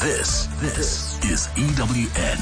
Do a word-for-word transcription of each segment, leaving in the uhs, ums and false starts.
This, this is E W N.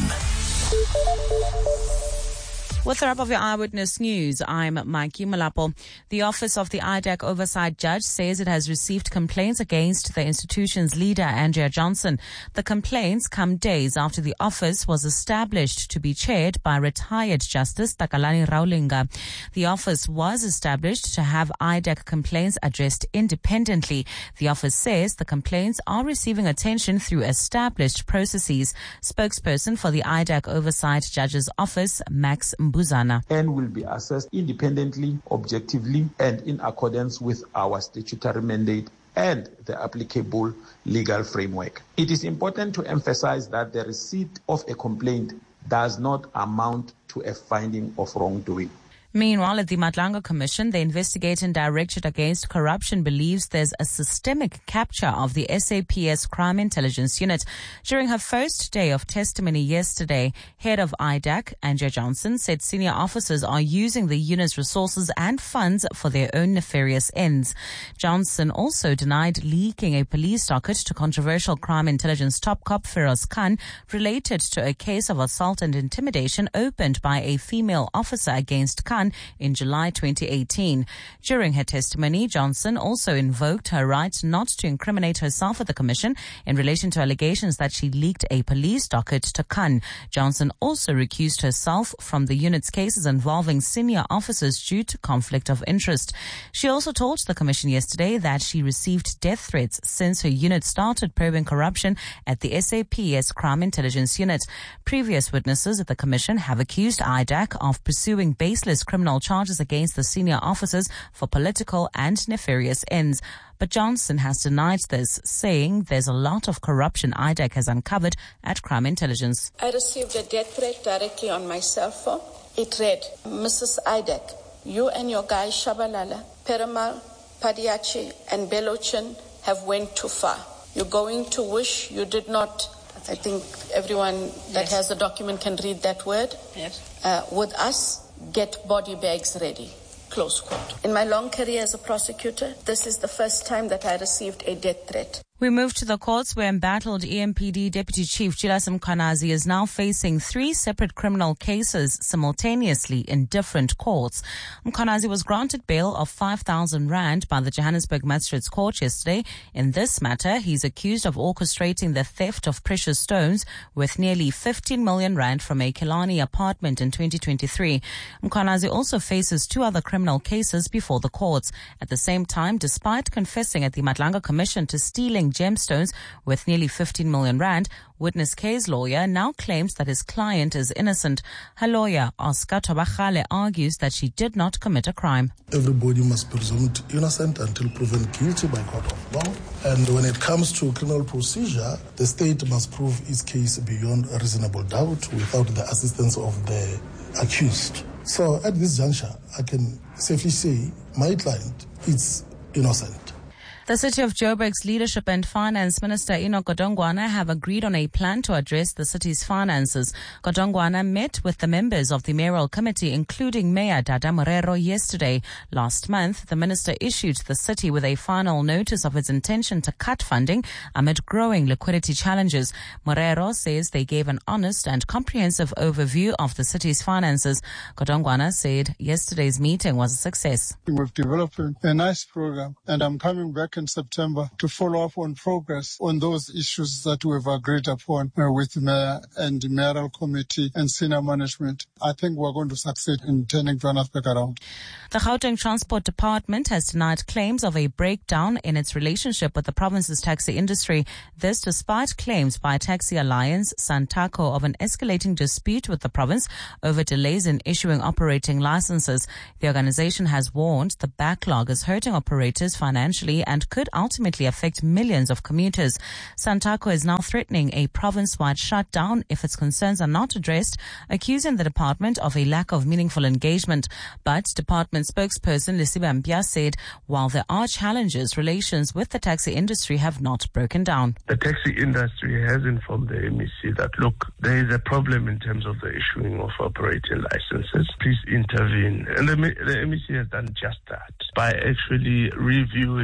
With the wrap of your Eyewitness News, I'm Mikey Malapo. The Office of the I D A C Oversight Judge says it has received complaints against the institution's leader, Andrea Johnson. The complaints come days after the office was established to be chaired by retired Justice Takalani Raulinga. The office was established to have I D A C complaints addressed independently. The office says the complaints are receiving attention through established processes. Spokesperson for the I D A C Oversight Judge's Office, Max Mbuzana. And will be assessed independently, objectively, and in accordance with our statutory mandate and the applicable legal framework. It is important to emphasize that the receipt of a complaint does not amount to a finding of wrongdoing. Meanwhile, at the Madlanga Commission, the Investigating Directorate Against Corruption believes there's a systemic capture of the S A P S Crime Intelligence Unit. During her first day of testimony yesterday, head of I D A C, Andrea Johnson, said senior officers are using the unit's resources and funds for their own nefarious ends. Johnson also denied leaking a police docket to controversial crime intelligence top cop Feroz Khan related to a case of assault and intimidation opened by a female officer against Khan in July twenty eighteen. During her testimony, Johnson also invoked her right not to incriminate herself at the commission in relation to allegations that she leaked a police docket to Khan. Johnson also recused herself from the unit's cases involving senior officers due to conflict of interest. She also told the commission yesterday that she received death threats since her unit started probing corruption at the S A P S Crime Intelligence Unit. Previous witnesses at the commission have accused I D A C of pursuing baseless criminal charges against the senior officers for political and nefarious ends. But Johnson has denied this, saying there's a lot of corruption I D A C has uncovered at Crime Intelligence. I received a death threat directly on my cell phone. It read, Missus I D A C, you and your guys Shabalala, Perumal, Padiachi and Belochin have went too far. You're going to wish you did not. I think everyone that yes. has the document can read that word. Yes. Uh, with us, get body bags ready. Close quote. In my long career as a prosecutor, this is the first time that I received a death threat. We move to the courts where embattled E M P D Deputy Chief Julius Mkhwanazi is now facing three separate criminal cases simultaneously in different courts. Mkhwanazi was granted bail of five thousand rand by the Johannesburg Magistrates Court yesterday. In this matter, he's accused of orchestrating the theft of precious stones worth nearly fifteen million rand from a Killarney apartment in twenty twenty-three. Mkhwanazi also faces two other criminal cases before the courts. At the same time, despite confessing at the Madlanga Commission to stealing gemstones worth nearly fifteen million rand, witness K's lawyer now claims that his client is innocent. Her lawyer, Oscar Tobachale, argues that she did not commit a crime. Everybody must be presumed innocent until proven guilty by court of law. And when it comes to criminal procedure, the state must prove its case beyond a reasonable doubt without the assistance of the accused. So at this juncture, I can safely say my client is innocent. The City of Joburg's Leadership and Finance Minister Enoch Godongwana have agreed on a plan to address the city's finances. Godongwana met with the members of the mayoral committee, including Mayor Dada Morero, yesterday. Last month, the minister issued the city with a final notice of its intention to cut funding amid growing liquidity challenges. Morero says they gave an honest and comprehensive overview of the city's finances. Godongwana said yesterday's meeting was a success. We've developed a nice program, and I'm coming back in September to follow up on progress on those issues that we've agreed upon uh, with the mayor and the mayoral committee and senior management. I think we're going to succeed in turning Johannesburg around. The Gauteng Transport Department has denied claims of a breakdown in its relationship with the province's taxi industry. This despite claims by Taxi Alliance, Santaco, of an escalating dispute with the province over delays in issuing operating licenses. The organization has warned the backlog is hurting operators financially and could ultimately affect millions of commuters. Santaco is now threatening a province-wide shutdown if its concerns are not addressed, accusing the department of a lack of meaningful engagement. But department spokesperson Lisiba Mpia said while there are challenges, relations with the taxi industry have not broken down. The taxi industry has informed the M E C that, look, there is a problem in terms of the issuing of operating licenses. Please intervene. And the, the M E C has done just that by actually reviewing how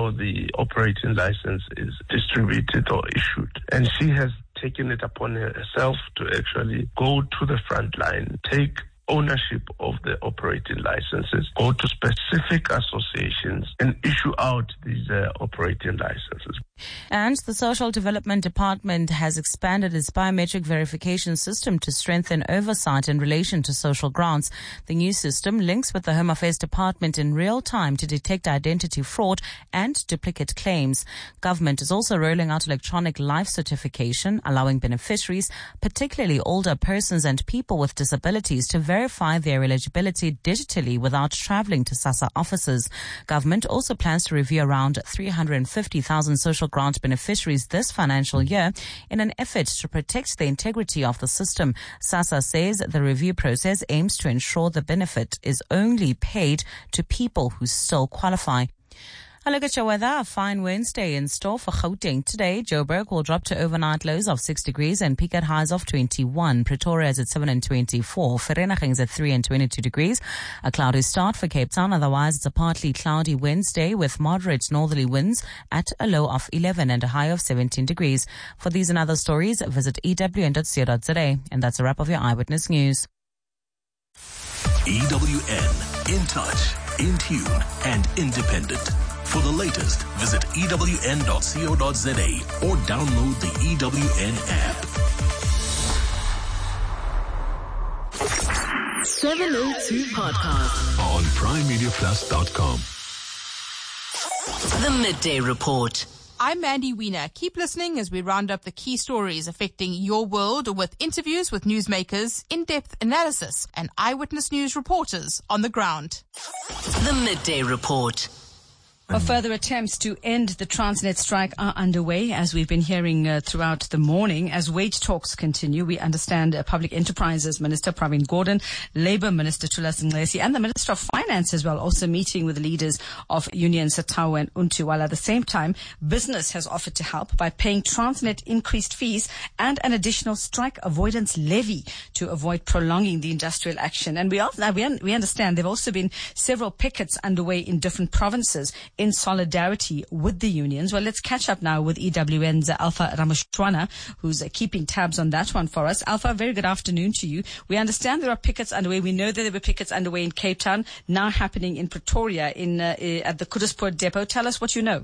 how the operating license is distributed or issued. And she has taken it upon herself to actually go to the front line, take ownership of the operating licenses, go to specific associations and issue out these uh, operating licenses. And the Social Development Department has expanded its biometric verification system to strengthen oversight in relation to social grants. The new system links with the Home Affairs Department in real time to detect identity fraud and duplicate claims. Government is also rolling out electronic life certification, allowing beneficiaries, particularly older persons and people with disabilities, to verify their eligibility digitally without traveling to SASSA offices. Government also plans to review around three hundred fifty thousand social grant beneficiaries this financial year in an effort to protect the integrity of the system. SASSA says the review process aims to ensure the benefit is only paid to people who still qualify. A look at your weather. A fine Wednesday in store for Gauteng. Today, Joburg will drop to overnight lows of six degrees and peak at highs of twenty-one. Pretoria is at seven and twenty-four. Vereeniging is at three and twenty-two degrees. A cloudy start for Cape Town. Otherwise, it's a partly cloudy Wednesday with moderate northerly winds at a low of eleven and a high of seventeen degrees. For these and other stories, visit e w n dot co dot z a. And that's a wrap of your Eyewitness News. E W N, in touch, in tune, and independent. For the latest, visit e w n dot co dot z a or download the E W N app. seven oh two Podcast On prime media plus dot com. The Midday Report. I'm Mandy Wiener. Keep listening as we round up the key stories affecting your world with interviews with newsmakers, in-depth analysis, and eyewitness news reporters on the ground. The Midday Report. Well, further attempts to end the Transnet strike are underway, as we've been hearing uh, throughout the morning. As wage talks continue, we understand uh, Public Enterprises Minister Pravin Gordhan, Labour Minister Thulas Nxesi, and the Minister of Finance as well, also meeting with the leaders of unions SATAWU and UNTU, while at the same time, business has offered to help by paying Transnet increased fees and an additional strike avoidance levy to avoid prolonging the industrial action. And we, all, we, un- we understand there have also been several pickets underway in different provinces in solidarity with the unions. Well, let's catch up now with E W N's Alpha Ramoshwana, who's uh, keeping tabs on that one for us. Alpha, very good afternoon to you. We understand there are pickets underway. We know that there were pickets underway in Cape Town, now happening in Pretoria in uh, at the Kuduspoort depot. Tell us what you know.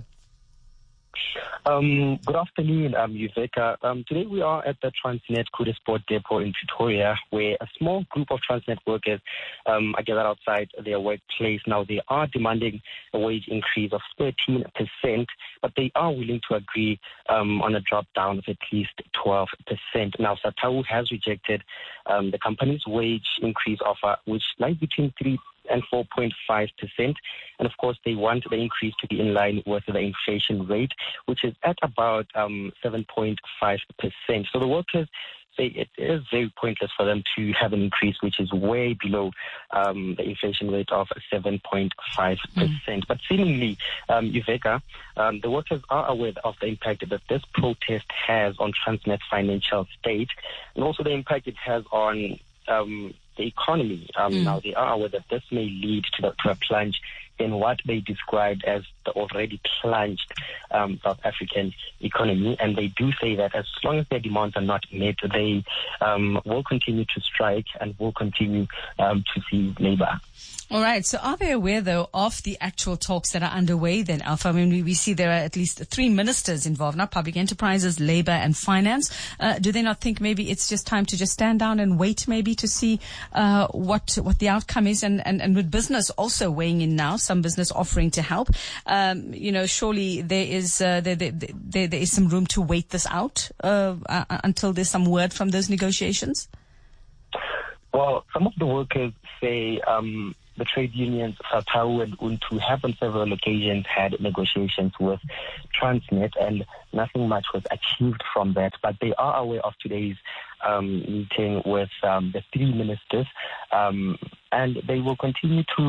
Um, good afternoon, um, Yuveka. Um, today we are at the Transnet Kuduspoort depot in Pretoria, where a small group of Transnet workers um, are gathered outside their workplace. Now, they are demanding a wage increase of thirteen percent, but they are willing to agree um, on a drop down of at least twelve percent. Now, SATAWU has rejected um, the company's wage increase offer, which lies between three and four point five percent. And of course, they want the increase to be in line with the inflation rate, which is at about um, seven point five percent. So the workers say it is very pointless for them to have an increase which is way below um, the inflation rate of seven point five percent. Mm. But seemingly, um, Yuveka, um, the workers are aware of the impact that this protest has on Transnet's financial state, and also the impact it has on um, the economy. Um, mm. Now, they are aware that this may lead to, the, to a plunge in what they described as the already plunged um, South African economy. And they do say that as long as their demands are not met, they um, will continue to strike and will continue um, to see labor. All right. So are they aware, though, of the actual talks that are underway then, Alpha? I mean, we, we see there are at least three ministers involved now, Public Enterprises, Labour and Finance. Uh, do they not think maybe it's just time to just stand down and wait maybe to see uh, what what the outcome is? And, and, and with business also weighing in now, some business offering to help, um, you know, surely there is uh, there, there, there, there is some room to wait this out uh, uh, until there's some word from those negotiations? Well, some of the workers say um, the trade unions, SATAWU and UNTU, have on several occasions had negotiations with Transnet, and nothing much was achieved from that. But they are aware of today's um, meeting with um, the three ministers, um, and they will continue to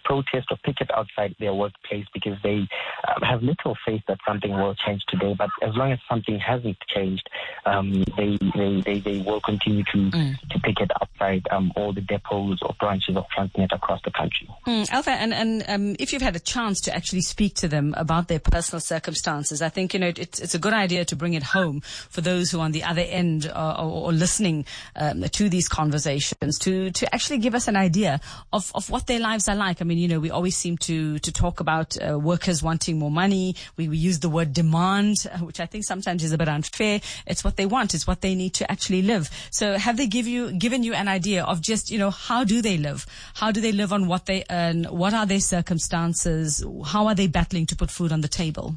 protest or picket outside their workplace because they um, have little faith that something will change today. But as long as something hasn't changed, um, they, they, they, they will continue to, mm. to picket outside um, all the depots or branches of Transnet across the country. Mm, Alpha, and, and um, if you've had a chance to actually speak to them about their personal circumstances, I think, you know, it's, it's a good idea to bring it home for those who are on the other end uh, or, or listening um, to these conversations to, to actually give us an idea of, of what their lives are like. I mean, you know, we always seem to, to talk about uh, workers wanting more money. We, we use the word demand, which I think sometimes is a bit unfair. It's what they want. It's what they need to actually live. So have they give you, given you an idea of just, you know, how do they live? How do they live on what they earn? What are their circumstances? How are they battling to put food on the table?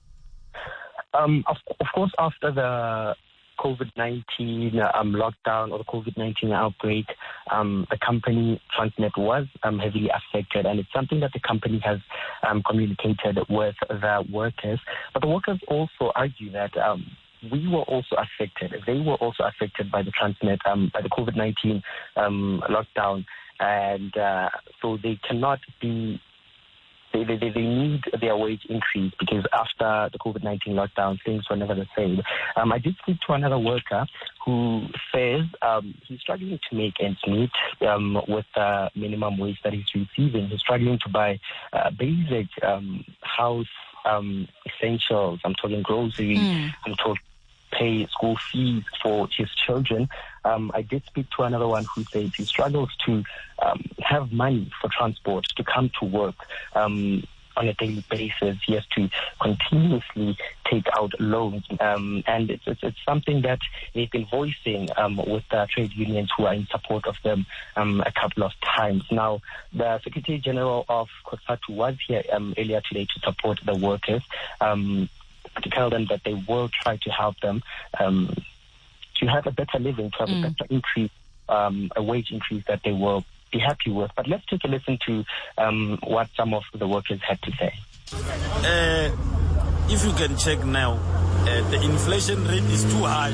Um, of, of course, after the COVID nineteen um, lockdown or the COVID nineteen outbreak, um, the company Transnet was um, heavily affected, and it's something that the company has um, communicated with the workers. But the workers also argue that um, we were also affected. They were also affected by the Transnet, um, by the COVID nineteen um, lockdown, and uh, so they cannot be. They, they, they need their wage increase because after the COVID nineteen lockdown, things were never the same. Um, I did speak to another worker who says um, he's struggling to make ends meet um, with the minimum wage that he's receiving. He's struggling to buy uh, basic um, house um, essentials. I'm talking groceries. Mm. I'm talking pay school fees for his children. Um, I did speak to another one who says he struggles to um, have money for transport, to come to work um, on a daily basis. He has to continuously take out loans. Um, and it's, it's, it's something that they've been voicing um, with the trade unions who are in support of them um, a couple of times. Now, the Secretary General of COSATU was here um, earlier today to support the workers, um, to tell them that they will try to help them um, to have a better living, to have mm. a better increase, um, a wage increase that they will be happy with. But let's take a listen to um, what some of the workers had to say. Uh, if you can check now, uh, the inflation rate is too high.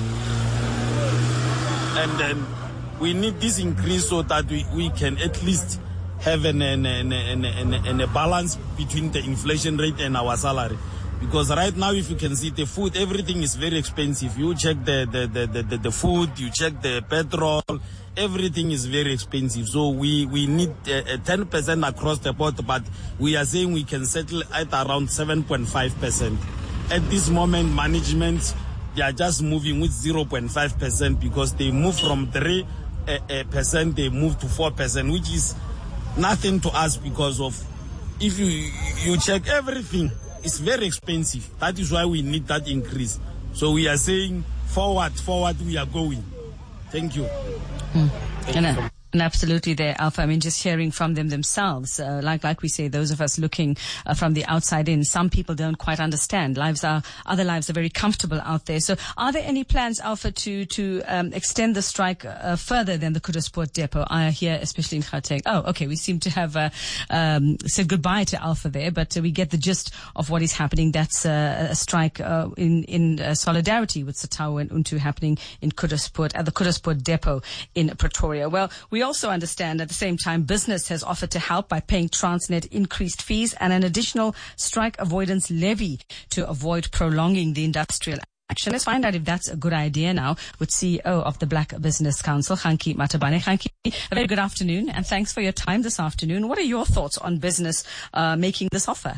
And then we need this increase so that we, we can at least have an, an, an, an, an, an, a balance between the inflation rate and our salary. Because right now, if you can see the food, everything is very expensive. You check the, the, the, the, the food, you check the petrol, everything is very expensive. So we, we need a, a ten percent across the board, but we are saying we can settle at around seven point five percent. At this moment, management, they are just moving with zero point five percent because they move from three percent, they move to four percent, which is nothing to us because of, if you, you check everything, it's very expensive. That is why we need that increase. So we are saying forward, forward we are going. Thank you. Mm. Thank you. And absolutely there, Alpha. I mean, just hearing from them themselves, uh, like like we say, those of us looking uh, from the outside in, some people don't quite understand. Lives are, other lives are very comfortable out there. So are there any plans, Alpha, to to um, extend the strike uh, further than the Kuddersport depot? I hear, especially in Gauteng. Oh, okay, we seem to have uh, um, said goodbye to Alpha there, but uh, we get the gist of what is happening. That's uh, a strike uh, in, in uh, solidarity with Satao and Untu happening in Kuddersport, at the Kuddersport depot in Pretoria. Well, we We also understand at the same time business has offered to help by paying Transnet increased fees and an additional strike avoidance levy to avoid prolonging the industrial action. Let's find out if that's a good idea now with C E O of the Black Business Council, Khanki Matabane. Khanki, a very good afternoon and thanks for your time this afternoon. What are your thoughts on business uh, making this offer?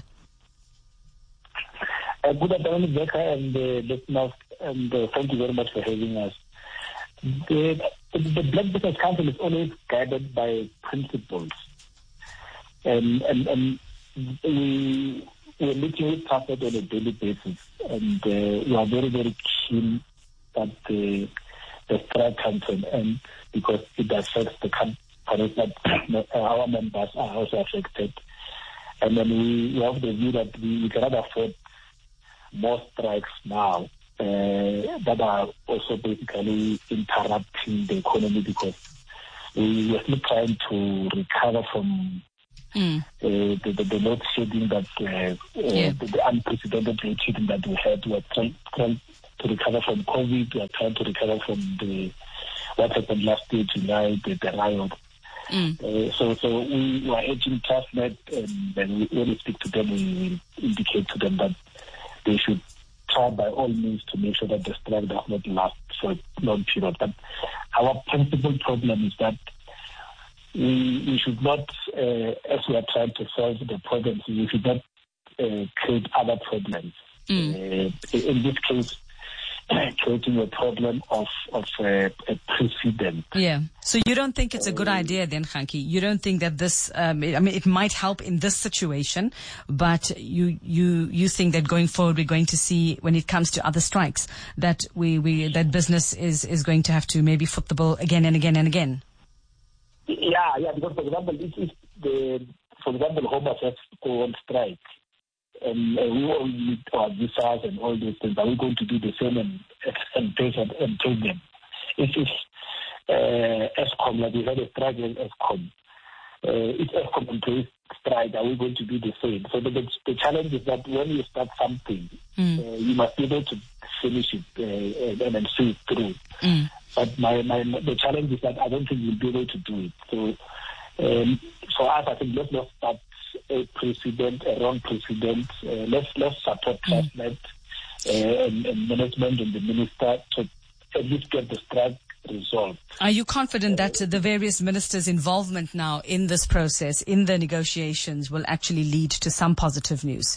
Uh, good afternoon, Becca, and uh, listeners, and uh, thank you very much for having us. The, the Black Business Council is always guided by principles, and and, and we we're meeting with Transnet on a daily basis, and uh, we are very very keen that the the strike comes to an end because it affects the companies that our members are also affected, and then we, we have the view that we, we cannot afford more strikes now. Uh, that are also basically interrupting the economy because we are still trying to recover from mm. uh, the, the, the load shedding that uh, yeah. uh, the, the unprecedented load shedding that we had. We are trying, trying to recover from COVID. We are trying to recover from the what happened last year, July, the, the riot. Mm. Uh, so, so we, we are urging Transnet, and then we, when we speak to them, we will indicate to them that they should try by all means to make sure that the strike does not last for a long period. But our principal problem is that we, we should not, uh, as we are trying to solve the problems, we should not uh, create other problems. Mm. Uh, in this case, creating a problem of of uh, a precedent. Yeah. So you don't think it's a good idea then, Khanki? You don't think that this, um, I mean, it might help in this situation, but you you you think that going forward we're going to see, when it comes to other strikes, that we, we that business is, is going to have to maybe foot the bill again and again and again? Yeah, yeah. Because for example, if, if the for example, Home Affairs go on strike, and uh, we all need our visas and all these things, are we going to do the same and and pay them and pay them? If if uh, ESCOM, like we had a strike with ESCOM, uh, if ESCOM employees strike, are we going to do the same? So the, the, the challenge is that when you start something, mm. uh, you must be able to finish it uh, and then see it through. Mm. But my, my the challenge is that I don't think we'll be able to do it. So um, for us, I think let's not start a precedent, a wrong precedent. Uh, let's let's support Transnet uh, and, and management and the minister to at least get the strike resolved. Are you confident that the various ministers' involvement now in this process, in the negotiations, will actually lead to some positive news?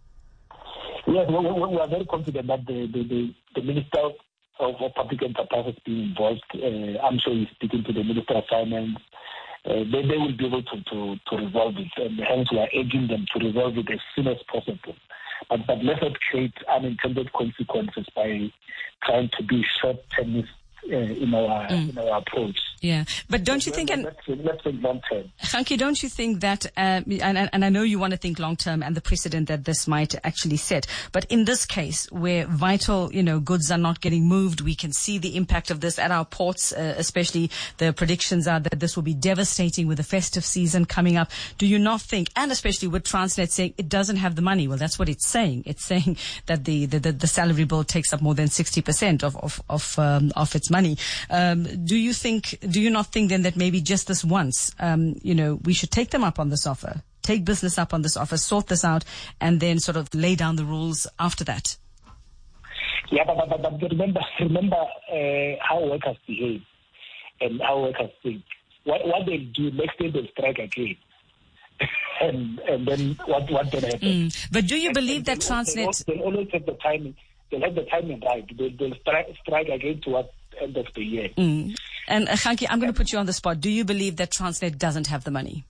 Yes, we, we are very confident that the the, the, the minister of, of public enterprise is being involved. Uh, I'm sure he's speaking to the minister of finance. Uh, they, they will be able to, to, to resolve it, and hence we are urging them to resolve it as soon as possible. But, but let's not create unintended consequences by trying to be short-termist uh, in our mm. in our approach. Yeah, but don't you let's, think... Let's, let's, let's think long-term. Khanki, don't you think that, uh, and, and I know you want to think long-term and the precedent that this might actually set, but in this case where vital, you know, goods are not getting moved, we can see the impact of this at our ports, uh, especially the predictions are that this will be devastating with the festive season coming up. Do you not think, and especially with Transnet saying it doesn't have the money, well, that's what it's saying. It's saying that the, the, the, the salary bill takes up more than sixty percent of, of, of, um, of its money. Um, do you think, do you not think then that maybe just this once, um, you know, we should take them up on this offer, take business up on this offer, sort this out, and then sort of lay down the rules after that? Yeah, but, but, but remember, remember uh, how workers behave and how workers think. What, what they do, next day they strike again. and and then what, what then happens? Mm. But do you and, believe and that Transnet... They'll always have the timing. They'll have the timing right. They'll, they'll strike, strike again towards the end of the year. Mm. And uh, Khanki, I'm going to put you on the spot. Do you believe that Transnet doesn't have the money?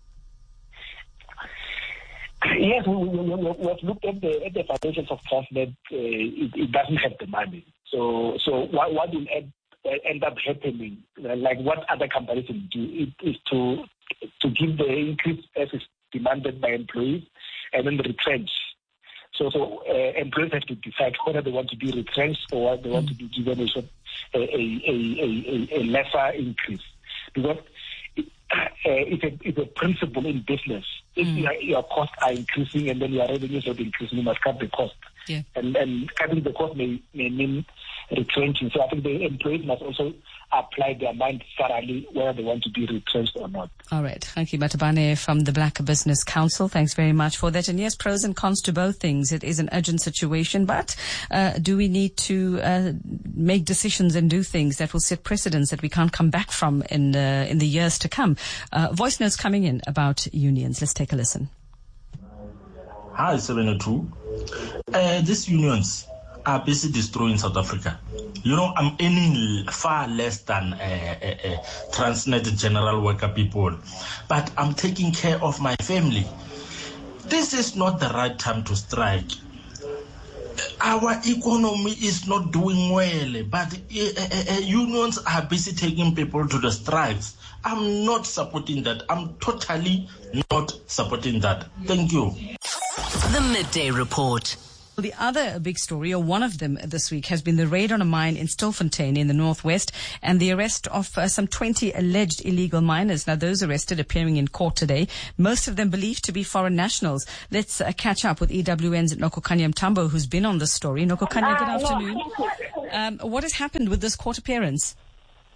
Yes, we, we, we, we have looked at the, at the financials of Transnet. Uh, it, it doesn't have the money. So, so what, what will end, end up happening, uh, like what other companies will do, it, is to to give the increase as is demanded by employees and then retrench. So, so uh, employees have to decide whether they want to be retrenched or whether they want to be given a, a, a, a, a lesser increase. Because it, uh, it's, a, it's a principle in business. If mm. your, your costs are increasing and then your revenues are increasing, you must cut the cost. Yeah. And, and cutting the cost may, may mean retrenching. So I think the employees must also apply their mind thoroughly whether they want to be retrenched or not. All right. Khanki Matabane from the Black Business Council. Thanks very much for that. And yes, pros and cons to both things. It is an urgent situation, but uh, do we need to uh, make decisions and do things that will set precedents that we can't come back from in, uh, in the years to come? Uh, voice notes coming in about unions. Let's take a listen. Hi, seven oh two. Uh, these unions are busy destroying South Africa. You know, I'm earning far less than uh, uh, uh, Transnet general worker people, but I'm taking care of my family. This is not the right time to strike. Our economy is not doing well, but uh, uh, unions are busy taking people to the strikes. I'm not supporting that. I'm totally not supporting that. Thank you. The Midday Report. The other big story, or one of them this week, has been the raid on a mine in Stilfontein in the northwest and the arrest of uh, some twenty alleged illegal miners. Now, those arrested appearing in court today, most of them believed to be foreign nationals. Let's uh, catch up with E W N's Nokokanya Mtambo, who's been on the story. Nokokanya, good afternoon. Um, what has happened with this court appearance? Uh,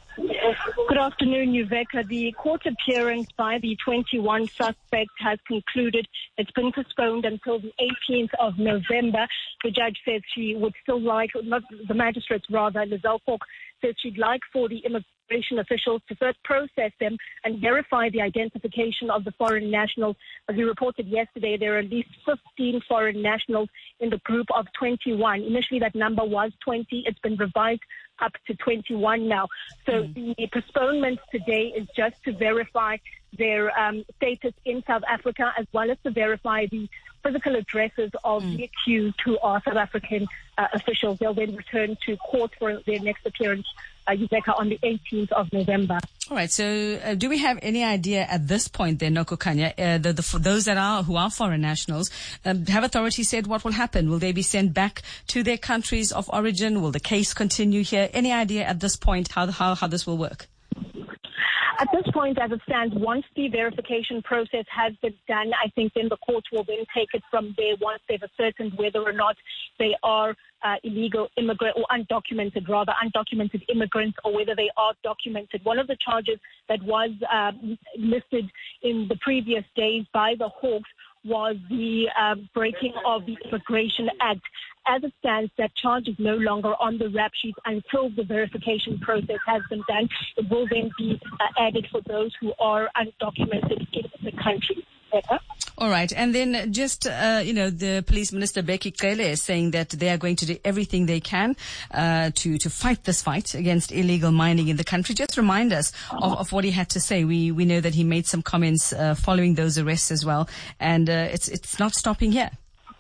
Good afternoon, Uveka. The court appearance by the twenty-one suspects has concluded. It's been postponed until the eighteenth of November. The judge says she would still like, not the magistrate rather, Lizelle Falk, says she'd like for the immigration officials to first process them and verify the identification of the foreign nationals. As we reported yesterday, there are at least fifteen foreign nationals in the group of twenty-one. Initially, that number was twenty. It's been revised up to twenty-one now. So mm. the postponement today is just to verify their um, status in South Africa, as well as to verify the physical addresses of mm. the accused who are South African uh, officials. They'll then return to court for their next appearance, uh, Uveka, on the eighteenth of November. All right. So, uh, do we have any idea at this point, then, Nokukanya, uh, the, the, for those that are who are foreign nationals, um, have authorities said what will happen? Will they be sent back to their countries of origin? Will the case continue here? Any idea at this point how how how this will work? At this point, as it stands, once the verification process has been done, I think then the court will then take it from there once they've ascertained whether or not they are uh, illegal immigrant or undocumented, rather undocumented immigrants, or whether they are documented. One of the charges that was uh, listed in the previous days by the Hawks was the uh, breaking of the Immigration Act. As it stands, that charge is no longer on the rap sheet until the verification process has been done. It will then be uh, added for those who are undocumented in the country. Becca? All right. And then just, uh, you know, the Police Minister, Bheki Cele, is saying that they are going to do everything they can uh, to, to fight this fight against illegal mining in the country. Just remind us of, of what he had to say. We we know that he made some comments uh, following those arrests as well. And uh, it's it's not stopping here.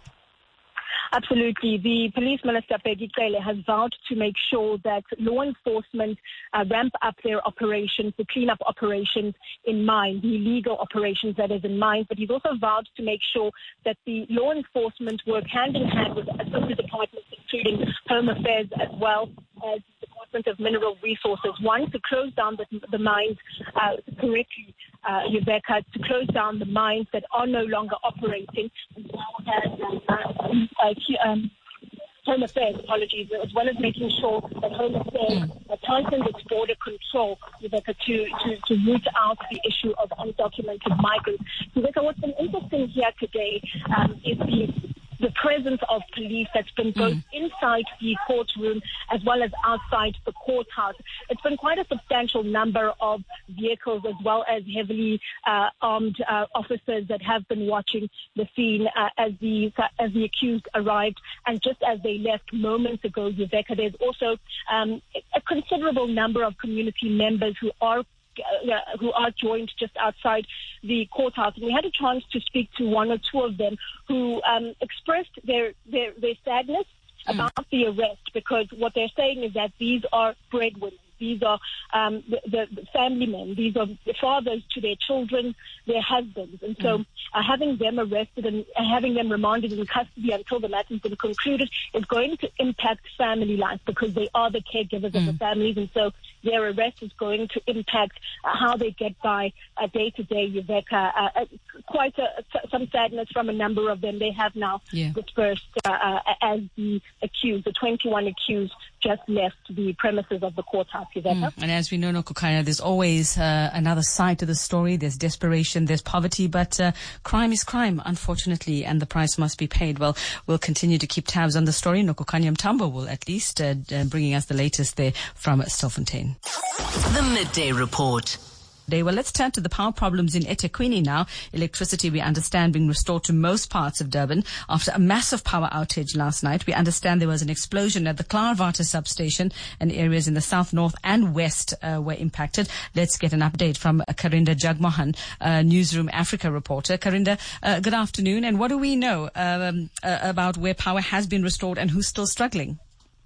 Absolutely. The Police Minister, Bheki Cele, has vowed to make sure that law enforcement uh, ramp up their operations, the cleanup operations in mine, the illegal operations that is in mine. But he's also vowed to make sure that the law enforcement work hand in hand with other departments, including Home Affairs as well as the Department of Mineral Resources. One, to close down the, the mines uh, correctly, uh, Uveka, to close down the mines that are no longer operating, as well as uh, uh, um, Home Affairs, apologies, as well as making sure that Home Affairs uh, tightens its border control, Uveka, to, to, to root out the issue of undocumented migrants. Uveka, what's been interesting here today um, is the the presence of police that's been both mm. inside the courtroom as well as outside the courthouse. It's been quite a substantial number of vehicles as well as heavily uh, armed uh, officers that have been watching the scene uh, as the as the accused arrived. And just as they left moments ago, Uveka, there's also um, a considerable number of community members who are Uh, who are joined just outside the courthouse. And we had a chance to speak to one or two of them who um, expressed their, their, their sadness mm. about the arrest, because what they're saying is that these are breadwinners. These are um, the, the family men. These are the fathers to their children, their husbands. And so mm. uh, having them arrested and uh, having them remanded in custody until the matter's been concluded is going to impact family life, because they are the caregivers mm. of the families. And so their arrest is going to impact uh, how they get by uh, day to day, Uveka. Uh, uh, quite a, some sadness from a number of them. They have now yeah. dispersed uh, uh, as the accused, the twenty-one accused, just left the premises of the courthouse. Mm. And as we know, Nokukaya, there's always uh, another side to the story. There's desperation, there's poverty, but uh, crime is crime, unfortunately, and the price must be paid. Well, we'll continue to keep tabs on the story. Nokukanya Mtambo will at least uh, uh, bringing us the latest there from Stilfontein. The Midday Report. Well, let's turn to the power problems in eThekwini now. Electricity, we understand, being restored to most parts of Durban after a massive power outage last night. We understand there was an explosion at the Klaarwater substation, and areas in the south, north and west uh, were impacted. Let's get an update from uh, Karinda Jagmohan, uh, Newsroom Africa reporter. Karinda, uh, good afternoon. And what do we know um, uh, about where power has been restored and who's still struggling?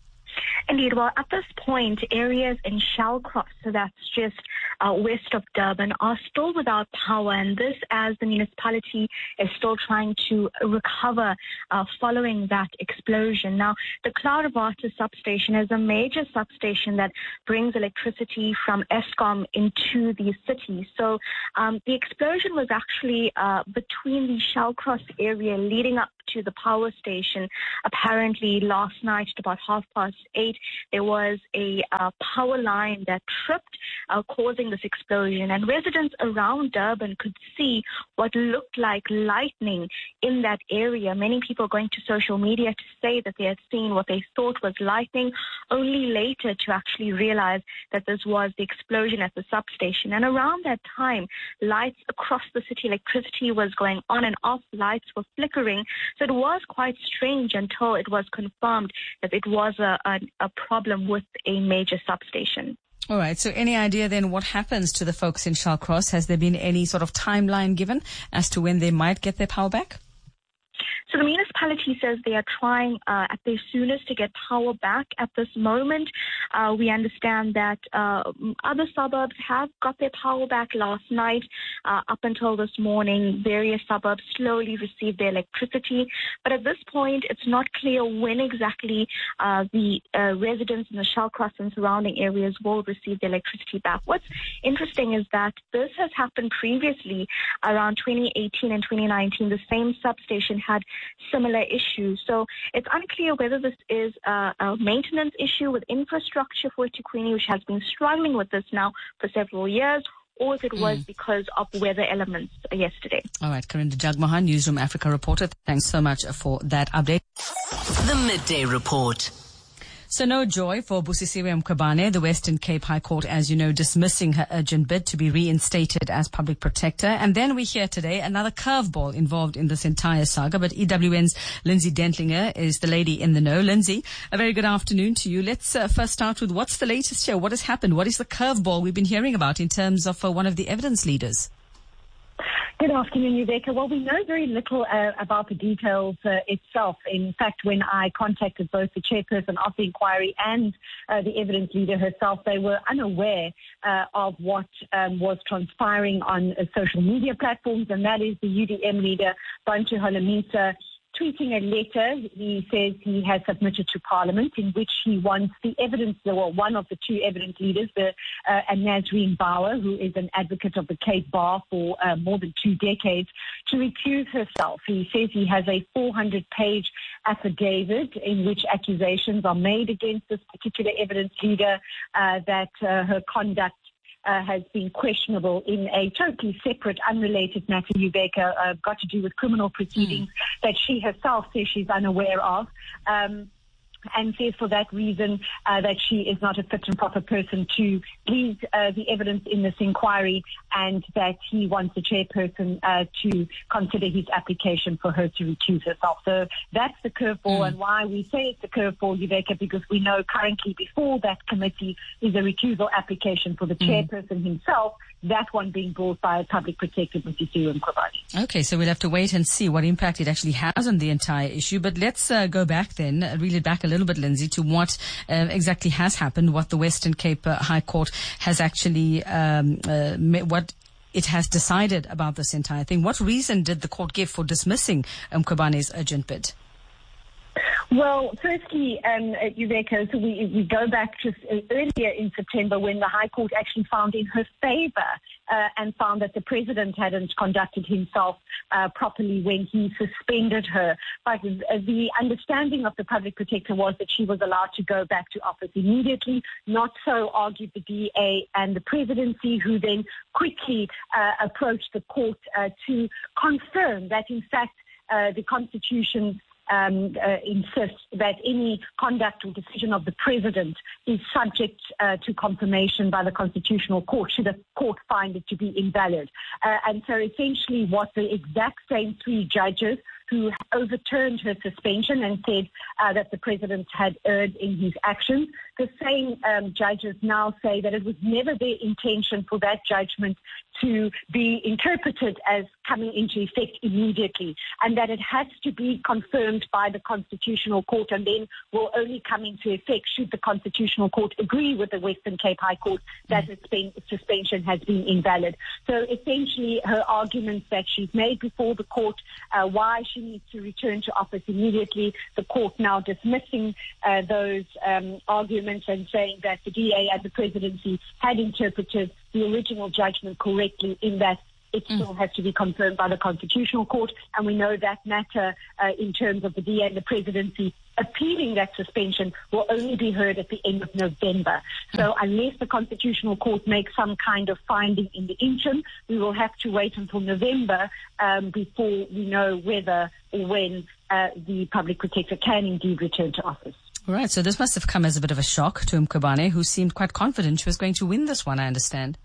Indeed. Well, at this point, areas in Shallcross, so that's just uh, west of Durban, are still without power, and this as the municipality is still trying to recover uh, following that explosion. Now, the Klaarwater substation is a major substation that brings electricity from Eskom into the city. So um, the explosion was actually uh, between the Shallcross area leading up to the power station. Apparently, last night at about half past eight, there was a uh, power line that tripped, uh, causing this explosion. And residents around Durban could see what looked like lightning in that area. Many people going to social media to say that they had seen what they thought was lightning, only later to actually realize that this was the explosion at the substation. And around that time, lights across the city, electricity was going on and off, lights were flickering. So it was quite strange until it was confirmed that it was a, a, a problem with a major substation. All right. So any idea then what happens to the folks in Shallcross? Has there been any sort of timeline given as to when they might get their power back? So the municipality says they are trying uh, at their soonest to get power back at this moment. Uh, we understand that uh, other suburbs have got their power back last night. Uh, up until this morning, various suburbs slowly received their electricity. But at this point, it's not clear when exactly uh, the uh, residents in the Shallcross and surrounding areas will receive their electricity back. What's interesting is that this has happened previously around twenty eighteen and twenty nineteen. The same substation had similar issues. So it's unclear whether this is a, a maintenance issue with infrastructure for eThekwini, which has been struggling with this now for several years, or if it was mm. because of weather elements yesterday. All right, Karinda Jagmohan, Newsroom Africa reporter. Thanks so much for that update. The Midday Report. So no joy for Busisiwe Mkhwebane, the Western Cape High Court, as you know, dismissing her urgent bid to be reinstated as public protector. And then we hear today another curveball involved in this entire saga. But E W N's Lindsay Dentlinger is the lady in the know. Lindsay, a very good afternoon to you. Let's uh, first start with what's the latest here? What has happened? What is the curveball we've been hearing about in terms of uh, one of the evidence leaders? Good afternoon, Yuveka. Well, we know very little uh, about the details uh, itself. In fact, when I contacted both the chairperson of the inquiry and uh, the evidence leader herself, they were unaware uh, of what um, was transpiring on uh, social media platforms, and that is the U D M leader, Bantu Holomisa, tweeting a letter. He says he has submitted to Parliament in which he wants the evidence, or one of the two evidence leaders, the uh, Nazreen Bauer, who is an advocate of the Cape Bar for uh, more than two decades, to recuse herself. He says he has a four hundred page affidavit in which accusations are made against this particular evidence leader, uh, that uh, her conduct Uh, has been questionable in a totally separate, unrelated matter, Yuveka, uh, got to do with criminal proceedings mm. that she herself says she's unaware of. Um, and says for that reason uh, that she is not a fit and proper person to lead uh, the evidence in this inquiry, and that he wants the chairperson uh, to consider his application for her to recuse herself. So that's the curveball, mm. and why we say it's a curveball, Yuveka, because we know currently before that committee is a recusal application for the mm. chairperson himself, that one being brought by a public protector, Busisiwe Mkhwebane. Okay, so we'll have to wait and see what impact it actually has on the entire issue. But let's uh, go back then, uh, reel it back a little bit, Lindsay, to what uh, exactly has happened, what the Western Cape uh, High Court has actually, um, uh, what it has decided about this entire thing. What reason did the court give for dismissing um, Mkhwebane's urgent bid? Well, firstly, um, Yuveka, so we, we go back just earlier in September when the High Court actually found in her favor uh, and found that the president hadn't conducted himself uh, properly when he suspended her. But the understanding of the public protector was that she was allowed to go back to office immediately. Not so argued the D A and the presidency, who then quickly uh, approached the court uh, to confirm that, in fact, uh, the Constitution Um, uh, insists that any conduct or decision of the president is subject uh, to confirmation by the Constitutional Court, should the court find it to be invalid. Uh, and so essentially what the exact same three judges who overturned her suspension and said uh, that the president had erred in his actions, the same um, judges now say that it was never their intention for that judgment to be interpreted as coming into effect immediately, and that it has to be confirmed by the Constitutional Court and then will only come into effect should the Constitutional Court agree with the Western Cape High Court that mm-hmm. the suspension has been invalid. So essentially her arguments that she's made before the court, uh, why she needs to return to office immediately, the court now dismissing uh, those um, arguments and saying that the D A and the presidency had interpreted the original judgment correctly, in that It mm. still has to be confirmed by the Constitutional Court, and we know that matter uh, in terms of the D A and the presidency appealing that suspension will only be heard at the end of November. So unless the Constitutional Court makes some kind of finding in the interim, we will have to wait until November um, before we know whether or when uh, the Public Protector can indeed return to office. All right, so this must have come as a bit of a shock to Mkhwebane, who seemed quite confident she was going to win this one, I understand.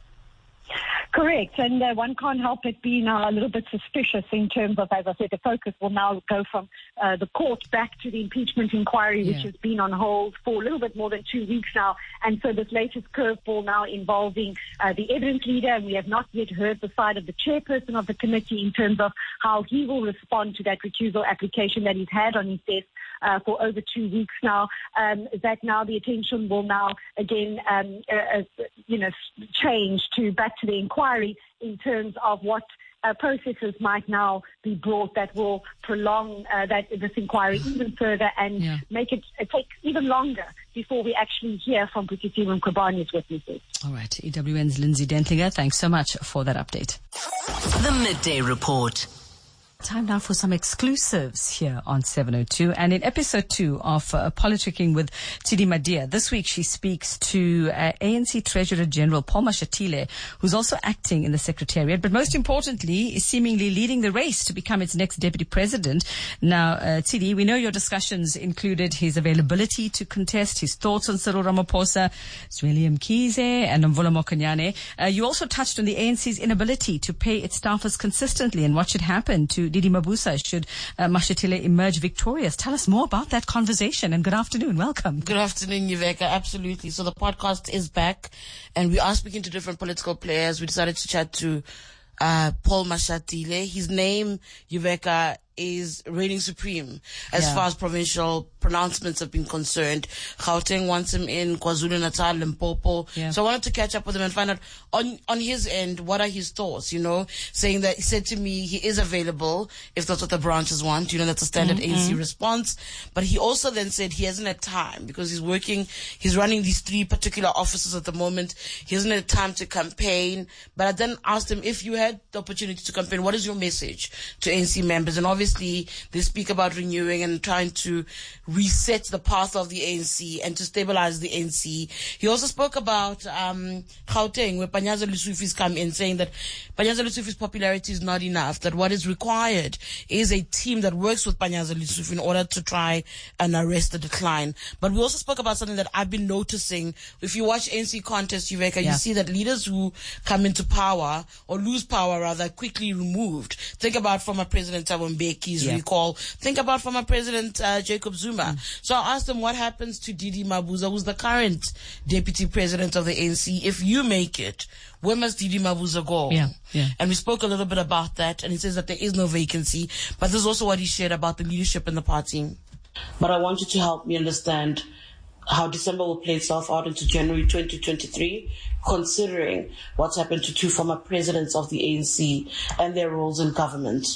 Correct, and uh, one can't help but be now a little bit suspicious in terms of, as I said, the focus will now go from uh, the court back to the impeachment inquiry, yeah. which has been on hold for a little bit more than two weeks now. And so this latest curveball now involving uh, the evidence leader, and we have not yet heard the side of the chairperson of the committee in terms of how he will respond to that recusal application that he's had on his desk uh, for over two weeks now. Um, that now the attention will now again, um, uh, uh, you know, change to back to the inquiry. In terms of what uh, processes might now be brought that will prolong uh, that this inquiry even further and yeah. make it uh, take even longer before we actually hear from Bukisiwe Mkhwebane's witnesses. All right, E W N's Lindsay Dentlinger, thanks so much for that update. The Midday Report. Time now for some exclusives here on seven oh two. And in episode two of uh, Politicking with Tshidi Madea, this week she speaks to uh, A N C Treasurer General Paul Mashatile, who's also acting in the Secretariat, but most importantly is seemingly leading the race to become its next deputy president. Now, uh, Tshidi, we know your discussions included his availability to contest, his thoughts on Cyril Ramaphosa, Zweli Mkhize, and Nomvula Mokonyane. Uh, you also touched on the A N C's inability to pay its staffers consistently and what should happen to Didi Mabuza should uh, Mashatile emerge victorious. Tell us more about that conversation, and good afternoon. Welcome. Good afternoon, Yuveka. Absolutely. So the podcast is back, and we are speaking to different political players. We decided to chat to uh, Paul Mashatile. His name, Yuveka, is reigning supreme as yeah. far as provincial pronouncements have been concerned. Gauteng wants him in, KwaZulu-Natal, Limpopo. Yeah. So I wanted to catch up with him and find out on on his end, what are his thoughts, you know, saying that he said to me he is available if that's what the branches want. You know, that's a standard mm-hmm. A N C response. But he also then said he hasn't had time because he's working, he's running these three particular offices at the moment. He hasn't had time to campaign. But I then asked him, if you had the opportunity to campaign, what is your message to A N C members? And obviously Obviously, they speak about renewing and trying to reset the path of the A N C and to stabilize the A N C. He also spoke about um, Gauteng, where Panyaza Lesufi's come in, saying that Panyaza Lesufi's popularity is not enough, that what is required is a team that works with Panyaza Lesufi in order to try and arrest the decline. But we also spoke about something that I've been noticing. If you watch A N C contests, Yuveka, yeah. you see that leaders who come into power, or lose power rather, quickly removed. Think about former President Thabo Mbeki's yeah. recall. Think about former President uh, Jacob Zuma. Mm. So I asked him what happens to Didi Mabuza, who's the current deputy president of the A N C. If you make it, where must Didi Mabuza go? Yeah, yeah. And we spoke a little bit about that, and he says that there is no vacancy, but this is also what he shared about the leadership in the party. But I want you to help me understand how December will play itself out into January twenty twenty-three, considering what's happened to two former presidents of the A N C and their roles in government.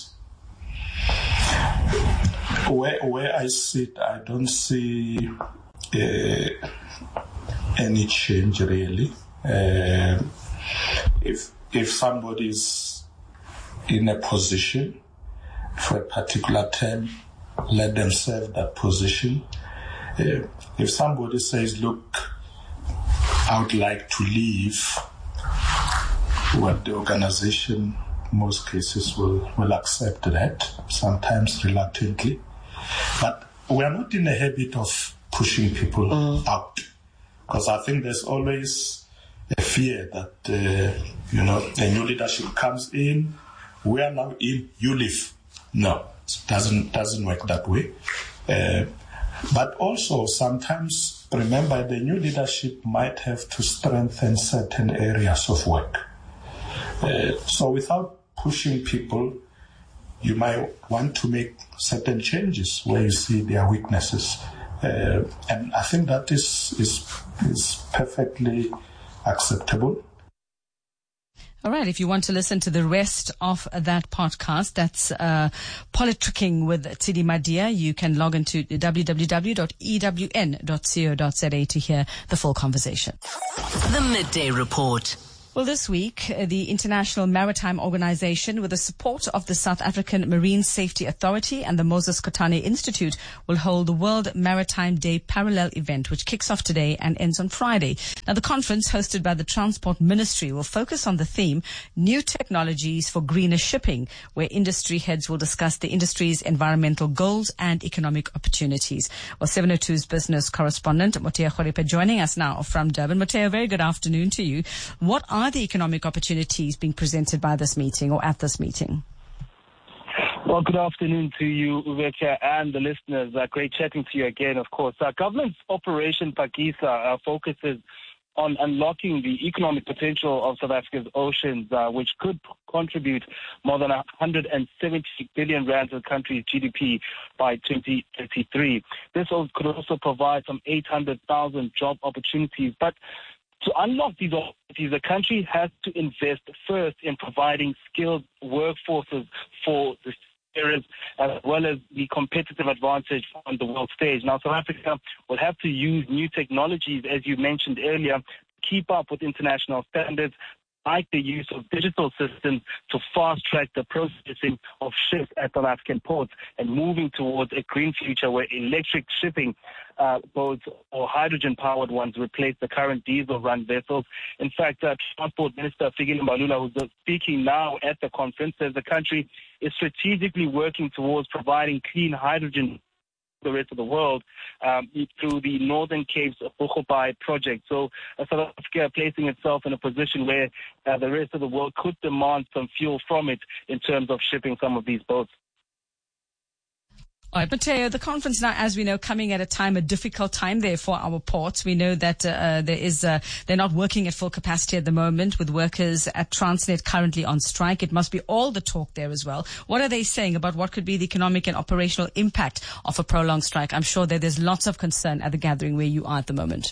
Where, where I sit, I don't see uh, any change really. Uh, if if somebody is in a position for a particular term, let them serve that position. Uh, if somebody says, look, I would like to leave, what the organization, in most cases, will, will accept that, sometimes reluctantly. But we are not in the habit of pushing people mm. out, because I think there's always a fear that, uh, you know, a new leadership comes in, we are now in, you leave. No, it doesn't, doesn't work that way. Uh, but also sometimes, remember, the new leadership might have to strengthen certain areas of work. Uh, so without pushing people, you might want to make certain changes where you see their weaknesses. Uh, and I think that is, is, is perfectly acceptable. All right. If you want to listen to the rest of that podcast, that's uh, Politicking with Tshidi Madea. You can log into w w w dot e w n dot co dot z a to hear the full conversation. The Midday Report. Well, this week, uh, the International Maritime Organization, with the support of the South African Marine Safety Authority and the Moses Kotane Institute, will hold the World Maritime Day parallel event, which kicks off today and ends on Friday. Now, the conference, hosted by the Transport Ministry, will focus on the theme, New Technologies for Greener Shipping, where industry heads will discuss the industry's environmental goals and economic opportunities. Well, seven oh two's business correspondent, Moteo Khorepe, joining us now from Durban. Moteo, very good afternoon to you. What are the economic opportunities being presented by this meeting or at this meeting? Well, good afternoon to you, Uveka, and the listeners. Uh, great chatting to you again, of course. Uh, government's Operation Phakisa uh, focuses on unlocking the economic potential of South Africa's oceans, uh, which could contribute more than one hundred seventy billion rand to the country's G D P by twenty thirty-three. This could also provide some eight hundred thousand job opportunities. But to unlock these opportunities, the country has to invest first in providing skilled workforces for the areas, as well as the competitive advantage on the world stage. Now, South Africa will have to use new technologies, as you mentioned earlier, to keep up with international standards, like the use of digital systems to fast-track the processing of ships at South African ports, and moving towards a green future where electric shipping uh, boats or hydrogen-powered ones replace the current diesel-run vessels. In fact, uh, Transport Minister Fikile Mbalula, who's speaking now at the conference, says the country is strategically working towards providing clean hydrogen the rest of the world um, through the Northern Cape's Boegoebaai project. So uh, South Africa placing itself in a position where uh, the rest of the world could demand some fuel from it in terms of shipping some of these boats. All right, Mateo, the conference now, as we know, coming at a time, a difficult time there for our ports. We know that uh, there is, uh, they're not working at full capacity at the moment, with workers at Transnet currently on strike. It must be all the talk there as well. What are they saying about what could be the economic and operational impact of a prolonged strike? I'm sure that there's lots of concern at the gathering where you are at the moment.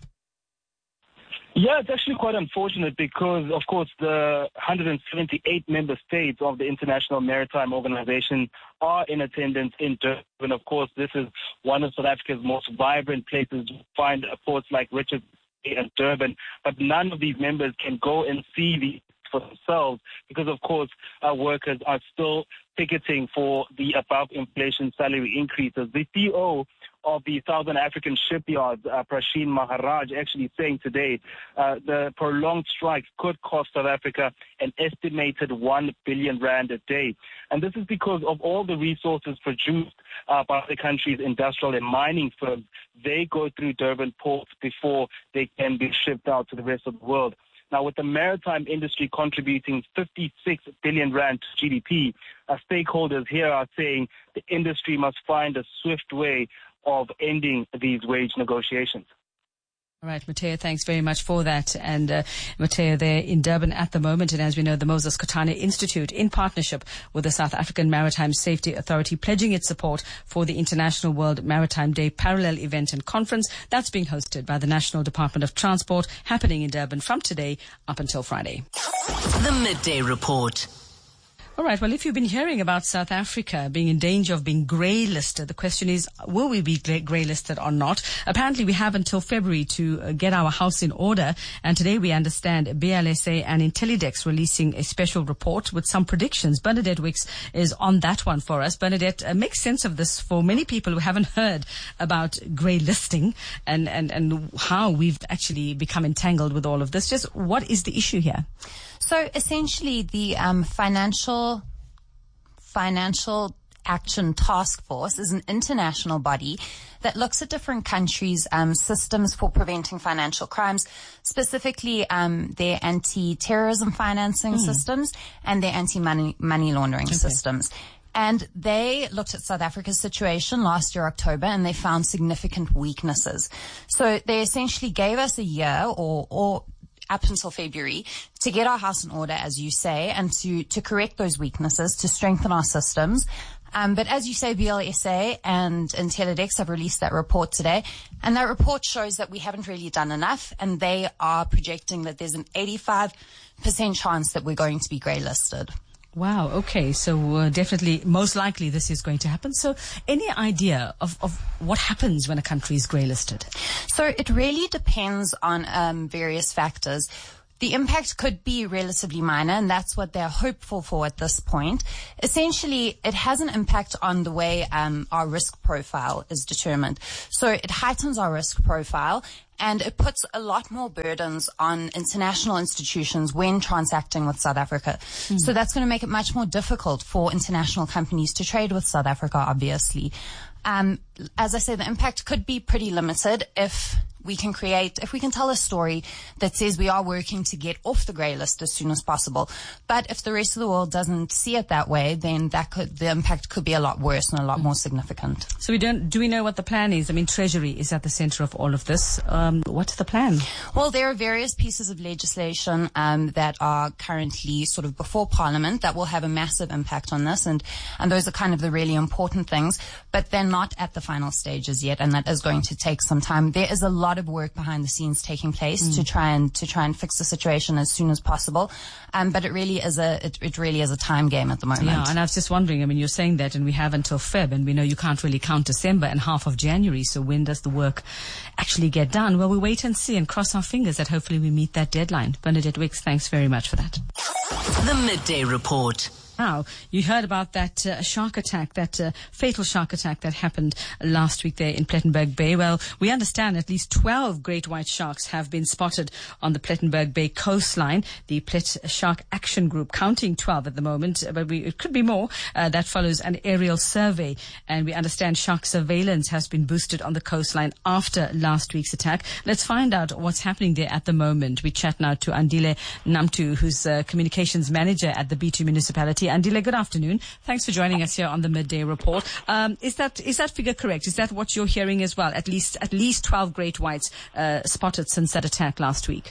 Yeah, it's actually quite unfortunate because, of course, the one hundred seventy-eight member states of the International Maritime Organization are in attendance in Durban. Of course, this is one of South Africa's most vibrant places to find ports like Richards Bay and Durban, but none of these members can go and see the for themselves because, of course, our workers are still picketing for the above-inflation salary increases. The C E O of the Southern African Shipyards, uh, Prasheen Maharaj, actually saying today uh, the prolonged strike could cost South Africa an estimated one billion rand a day. And this is because of all the resources produced uh, by the country's industrial and mining firms. They go through Durban ports before they can be shipped out to the rest of the world. Now, with the maritime industry contributing fifty-six billion rand to G D P, uh, stakeholders here are saying the industry must find a swift way of ending these wage negotiations. All right, Mateo, thanks very much for that. And uh, Mateo, they're in Durban at the moment. And as we know, the Moses Kotane Institute, in partnership with the South African Maritime Safety Authority, pledging its support for the International World Maritime Day parallel event and conference that's being hosted by the National Department of Transport, happening in Durban from today up until Friday. The Midday Report. All right. Well, if you've been hearing about South Africa being in danger of being grey-listed, the question is, will we be grey-listed or not? Apparently, we have until February to uh, get our house in order. And today we understand B L S A and Intellidex releasing a special report with some predictions. Bernadette Wicks is on that one for us. Bernadette, uh, make sense of this for many people who haven't heard about grey-listing and, and, and how we've actually become entangled with all of this. Just what is the issue here? So essentially, the um, financial financial action task force is an international body that looks at different countries' um, systems for preventing financial crimes, specifically um, their anti-terrorism financing mm. systems and their anti-money money laundering okay. systems. And they looked at South Africa's situation last year, October, and they found significant weaknesses. So they essentially gave us a year or or up until February to get our house in order, as you say, and to, to correct those weaknesses, to strengthen our systems. Um, but as you say, B L S A and Intellidex have released that report today, and that report shows that we haven't really done enough, and they are projecting that there's an eighty-five percent chance that we're going to be grey-listed. Wow. Okay. So uh, definitely, most likely this is going to happen. So any idea of, of what happens when a country is grey listed? So it really depends on um, various factors. the impact could be relatively minor, and that's what they're hopeful for at this point. Essentially, it has an impact on the way um, our risk profile is determined. So it heightens our risk profile, and it puts a lot more burdens on international institutions when transacting with South Africa. Mm. So that's going to make it much more difficult for international companies to trade with South Africa, obviously. Um, as I say, the impact could be pretty limited if we can create, if we can tell a story that says we are working to get off the grey list as soon as possible. But if the rest of the world doesn't see it that way, then that could, the impact could be a lot worse and a lot more significant. So we don't, do we know what the plan is? I mean, Treasury is at the center of all of this. Um, what's the plan? Well, there are various pieces of legislation um, that are currently sort of before Parliament that will have a massive impact on this, and, and those are kind of the really important things, but they're not at the final stages yet, and that is going to take some time. There is a lot of work behind the scenes taking place mm. to try and to try and fix the situation as soon as possible, um, but it really is a it, it really is a time game at the moment. Yeah, and I was just wondering, I mean, you're saying that, and we have until Feb, and we know you can't really count December and half of January, so when does the work actually get done? Well, we wait and see and cross our fingers that hopefully we meet that deadline. Bernadette Wicks, thanks very much for that. The Midday Report. Now, you heard about that uh, shark attack, that uh, fatal shark attack that happened last week there in Plettenberg Bay. Well, we understand at least twelve great white sharks have been spotted on the Plettenberg Bay coastline. The Plet Shark Action Group counting twelve at the moment, but we, it could be more. Uh, that follows an aerial survey, and we understand shark surveillance has been boosted on the coastline after last week's attack. Let's find out what's happening there at the moment. We chat now to Andile Namtu, who's uh, communications manager at the B two municipality. Andile, good afternoon. Thanks for joining us here on the Midday Report. Um, is that is that figure correct? Is that what you're hearing as well? At least at least twelve great whites uh, spotted since that attack last week.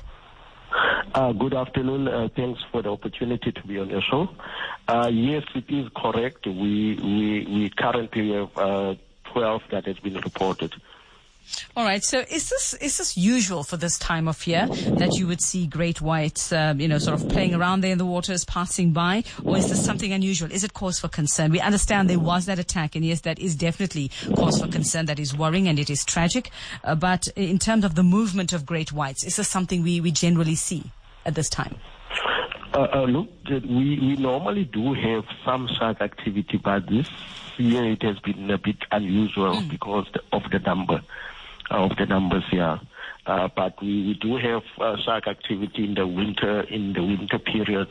Uh, good afternoon. Uh, thanks for the opportunity to be on your show. Uh, yes, it is correct. We we we currently have uh, twelve that has been reported. All right. So is this is this usual for this time of year that you would see great whites, um, you know, sort of playing around there in the waters, passing by, or is this something unusual? Is it cause for concern? We understand there was that attack, and yes, that is definitely cause for concern. That is worrying and it is tragic. Uh, but in terms of the movement of great whites, is this something we, we generally see at this time? Uh, uh, look, we, we normally do have some shark activity, but this year it has been a bit unusual mm. because of the number. Of the numbers here, uh, but we, we do have uh, shark activity in the winter in the winter periods.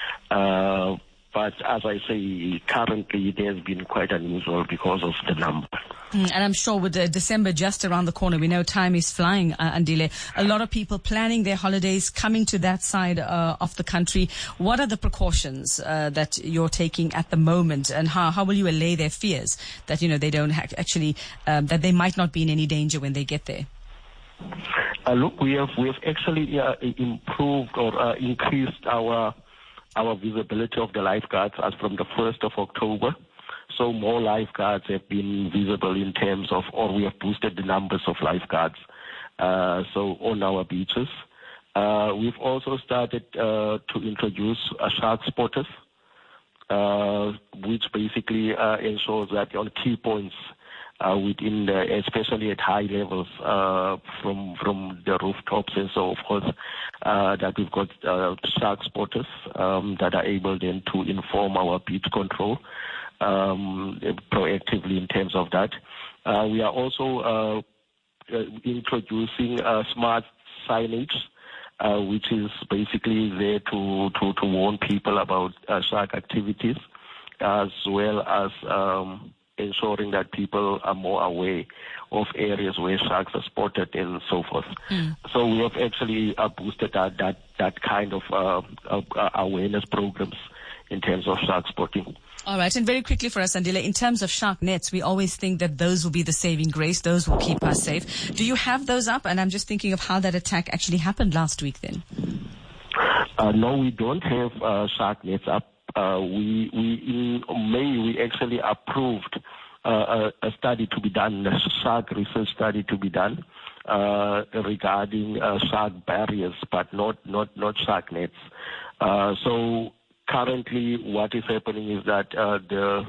Uh, but as I say, currently it has been quite unusual because of the number. Mm, and I'm sure with uh, December just around the corner, we know time is flying, uh, Andile. A lot of people planning their holidays, coming to that side uh, of the country. What are the precautions uh, that you're taking at the moment, and how, how will you allay their fears that, you know, they don't ha- actually, um, that they might not be in any danger when they get there? Uh, look, we have we have actually uh, improved or uh, increased our our visibility of the lifeguards as from the first of October. So more lifeguards have been visible in terms of, or we have boosted the numbers of lifeguards. Uh, so on our beaches, uh, we've also started uh, to introduce uh, shark spotters, uh, which basically uh, ensures that on key points uh, within the, especially at high levels uh, from from the rooftops and so forth, uh, that we've got uh, shark spotters um, that are able then to inform our beach control um, proactively in terms of that. Uh, we are also uh, uh, introducing uh, smart signage, uh, which is basically there to, to, to warn people about uh, shark activities, as well as um, ensuring that people are more aware of areas where sharks are spotted and so forth. Mm. So we have actually uh, boosted that, that, that kind of uh, uh, awareness programs in terms of shark spotting. All right. And very quickly for us, Andile, in terms of shark nets, we always think that those will be the saving grace. Those will keep us safe. Do you have those up? And I'm just thinking of how that attack actually happened last week then. Uh, no, we don't have uh, shark nets up. Uh, we, we, in May, we actually approved uh, a, a study to be done, a shark research study to be done uh, regarding uh, shark barriers, but not, not, not shark nets. Uh, so currently what is happening is that uh, the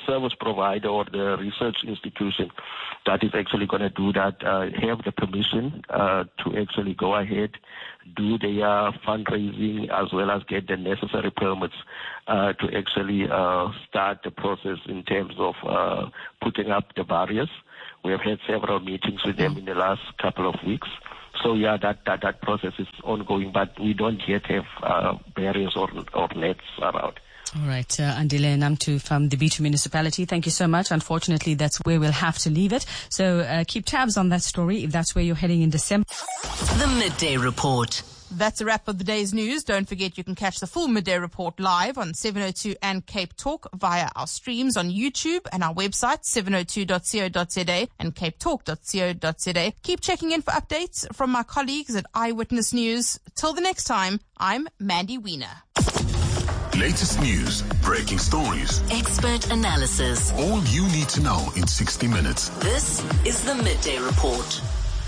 service provider or the research institution that is actually going to do that uh, have the permission uh, to actually go ahead, do their fundraising, as well as get the necessary permits uh, to actually uh, start the process in terms of uh, putting up the barriers. We have had several meetings with them in the last couple of weeks. So, yeah, that, that, that process is ongoing, but we don't yet have uh, barriers or, or nets around. All right, uh, Andile Namtu from the B two municipality, thank you so much. Unfortunately, that's where we'll have to leave it. So uh, keep tabs on that story if that's where you're heading in December. The Midday Report. That's a wrap of the day's news. Don't forget you can catch the full Midday Report live on seven oh two and Cape Talk via our streams on YouTube and our website seven oh two dot co dot za and cape talk dot co dot za. Keep checking in for updates from my colleagues at Eyewitness News. Till the next time, I'm Mandy Wiener. Latest news, breaking stories, Expert analysis. all you need to know in sixty minutes. This is the Midday Report.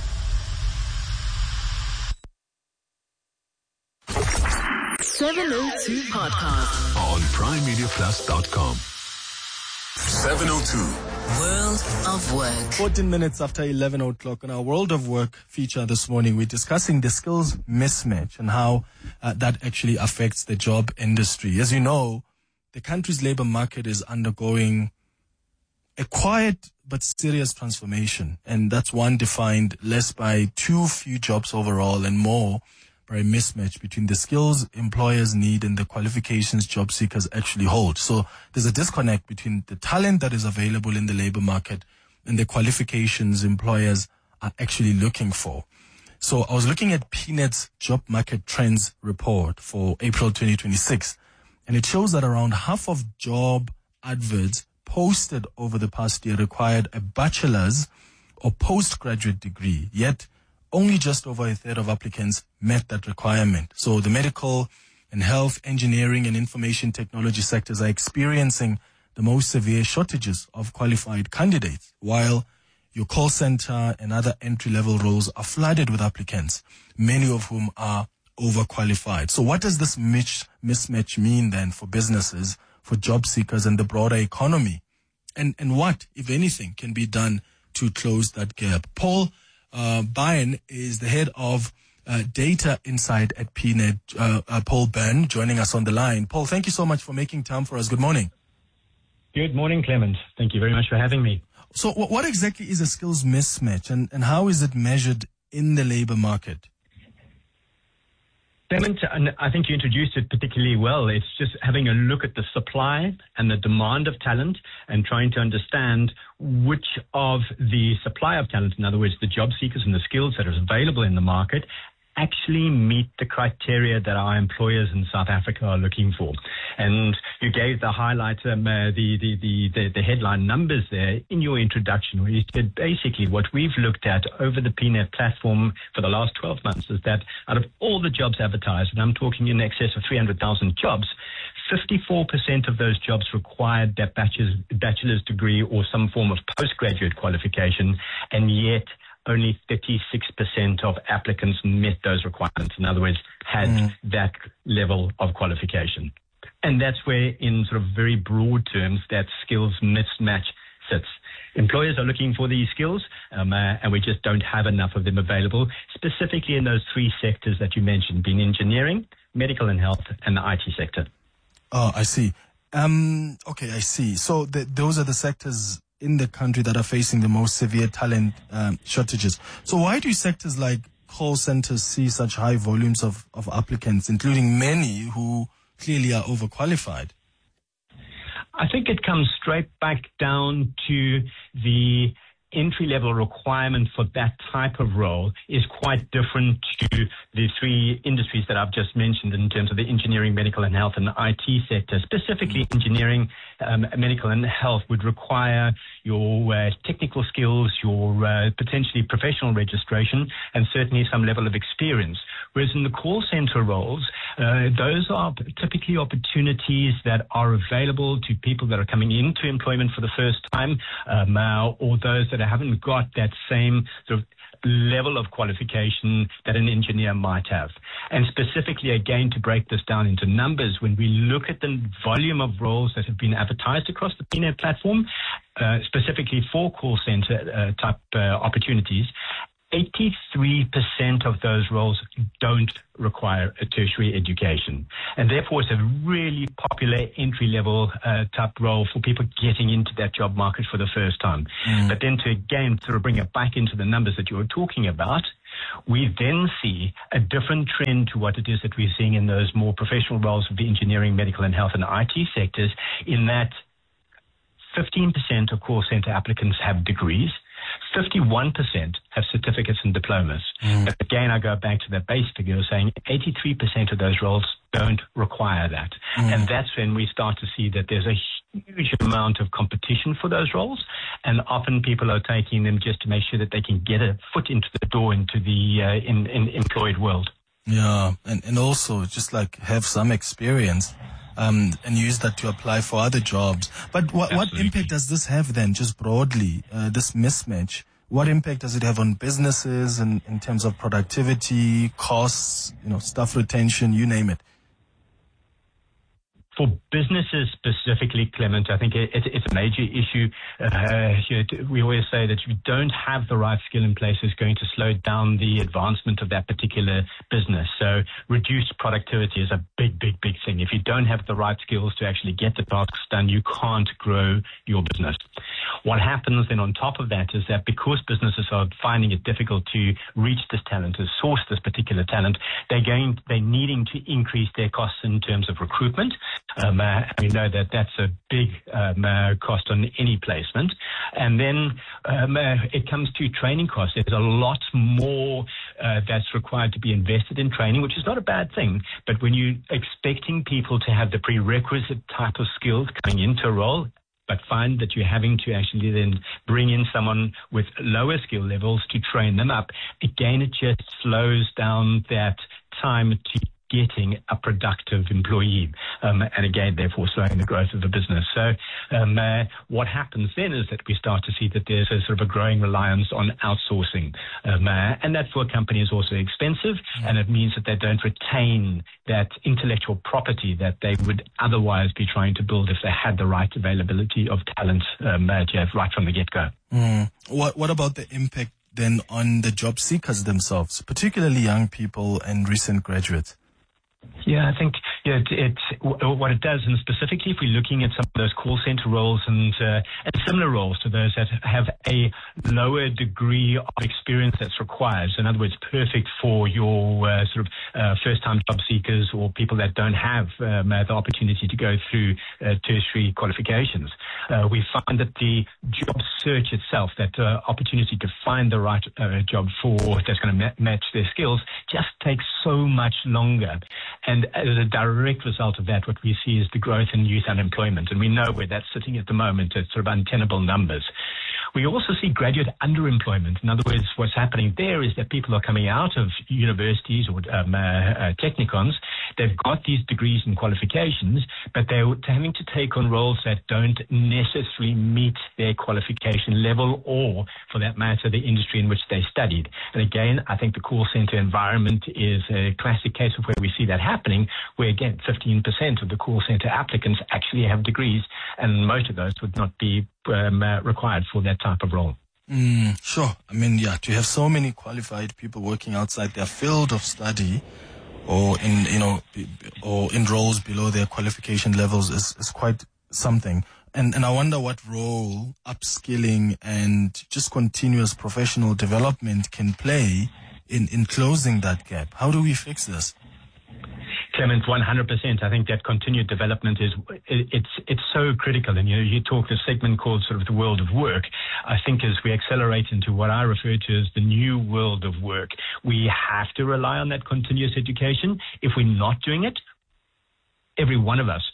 seven oh two podcast On prime media plus dot com. seven oh two. World of Work. fourteen minutes after eleven o'clock on our World of Work feature this morning, we're discussing the skills mismatch and how uh, that actually affects the job industry. As you know, the country's labor market is undergoing a quiet but serious transformation, and that's one defined less by too few jobs overall and more by a mismatch between the skills employers need and the qualifications job seekers actually hold. So there's a disconnect between the talent that is available in the labor market and the qualifications employers are actually looking for. So I was looking at P NET's Job Market Trends report for April twenty twenty-six, and it shows that around half of job adverts posted over the past year required a bachelor's or postgraduate degree, yet only just over a third of applicants met that requirement. So the medical and health, engineering and information technology sectors are experiencing the most severe shortages of qualified candidates, while your call center and other entry-level roles are flooded with applicants, many of whom are overqualified. So what does this mismatch mean then for businesses, for job seekers and the broader economy? And, and what, if anything, can be done to close that gap? Paul Uh, Byrne is the head of uh, data insight at P NET. Uh, uh, Paul Byrne joining us on the line. Paul, thank you so much for making time for us. Good morning. Good morning, Clement. Thank you very much for having me. So w- what exactly is a skills mismatch, and, and how is it measured in the labor market? Clement, and I think you introduced it particularly well. It's just having a look at the supply and the demand of talent and trying to understand which of the supply of talent, in other words, the job seekers and the skills that are available in the market, actually meet the criteria that our employers in South Africa are looking for. And you gave the highlight, um, uh, the, the, the, the, the headline numbers there in your introduction, where you said basically what we've looked at over the P NET platform for the last twelve months is that out of all the jobs advertised, and I'm talking in excess of three hundred thousand jobs, fifty-four percent of those jobs required that bachelor's, bachelor's degree or some form of postgraduate qualification, and yet only thirty-six percent of applicants met those requirements. In other words, had mm. that level of qualification. And that's where, in sort of very broad terms, that skills mismatch sits. Employers are looking for these skills, um, uh, and we just don't have enough of them available, specifically in those three sectors that you mentioned, being engineering, medical and health, and the I T sector. Oh, I see. Um, okay, I see. So the, those are the sectors in the country that are facing the most severe talent um, shortages. So why do sectors like call centers see such high volumes of, of applicants, including many who clearly are overqualified? I think it comes straight back down to the entry-level requirement for that type of role is quite different to the three industries that I've just mentioned in terms of the engineering, medical and health and the I T sector. Specifically, engineering, um, medical and health would require your uh, technical skills, your uh, potentially professional registration, and certainly some level of experience. Whereas in the call center roles, uh, those are typically opportunities that are available to people that are coming into employment for the first time, um, uh, or those that haven't got that same sort of level of qualification that an engineer might have. And specifically, again, to break this down into numbers, when we look at the volume of roles that have been advertised across the P net platform, uh, specifically for call center uh, type uh, opportunities, eighty-three percent of those roles don't require a tertiary education. And therefore, it's a really popular entry-level uh, type role for people getting into that job market for the first time. Mm. But then to, again, sort of bring it back into the numbers that you were talking about, we then see a different trend to what it is that we're seeing in those more professional roles of the engineering, medical, and health and I T sectors, in that fifteen percent of call center applicants have degrees, fifty-one percent have certificates and diplomas. Mm. But again, I go back to that base figure saying eighty-three percent of those roles don't require that. Mm. And that's when we start to see that there's a huge amount of competition for those roles. And often people are taking them just to make sure that they can get a foot into the door into the uh, in, in employed world. Yeah, and, and also just like have some experience. Um, and use that to apply for other jobs. But what, what impact does this have then, just broadly, uh, this mismatch? What impact does it have on businesses and in terms of productivity, costs, you know, staff retention, you name it? For businesses specifically, Clement, I think it, it, it's a major issue. Uh, you know, we always say that if you don't have the right skill in place, it's going to slow down the advancement of that particular business. So reduced productivity is a big, big, big thing. If you don't have the right skills to actually get the tasks done, you can't grow your business. What happens then on top of that is that because businesses are finding it difficult to reach this talent, to source this particular talent, they're going, they're needing to increase their costs in terms of recruitment. Um, uh, we know that that's a big um, uh, cost on any placement. And then um, uh, it comes to training costs. There's a lot more uh, that's required to be invested in training, which is not a bad thing. But when you're expecting people to have the prerequisite type of skills coming into a role, but find that you're having to actually then bring in someone with lower skill levels to train them up, again, it just slows down that time to getting a productive employee, um, and again, therefore slowing the growth of the business. So um, uh, what happens then is that we start to see that there's a sort of a growing reliance on outsourcing, um, uh, and that for a company is also expensive, mm. and it means that they don't retain that intellectual property that they would otherwise be trying to build if they had the right availability of talent um, uh, right from the get-go. Mm. What, what about the impact then on the job seekers themselves, particularly young people and recent graduates? Yeah, I think you know, it, it, what it does, and specifically if we're looking at some of those call center roles and, uh, and similar roles to those that have a lower degree of experience that's required. So in other words, perfect for your uh, sort of uh, first-time job seekers or people that don't have um, the opportunity to go through uh, tertiary qualifications. Uh, we find that the job search itself, that uh, opportunity to find the right uh, job for that's going to ma- match their skills, just takes so much longer. And as a direct result of that, what we see is the growth in youth unemployment. And we know where that's sitting at the moment at sort of untenable numbers. We also see graduate underemployment. In other words, what's happening there is that people are coming out of universities or um, uh, uh, technicons. They've got these degrees and qualifications, but they're having to take on roles that don't necessarily meet their qualification level or, for that matter, the industry in which they studied. And again, I think the call center environment is a classic case of where we see that happening, where, again, fifteen percent of the call center applicants actually have degrees, and most of those would not be um, uh, required for that type of role. Mm, sure. I mean, yeah, to have so many qualified people working outside their field of study or in, you know, or in roles below their qualification levels is, is quite something. And, and I wonder what role upskilling and just continuous professional development can play in, in closing that gap. How do we fix this? Clement, one hundred percent. I think that continued development is, it's it's so critical. And, you know, you talk the segment called sort of the world of work. I think as we accelerate into what I refer to as the new world of work, we have to rely on that continuous education. If we're not doing it, every one of us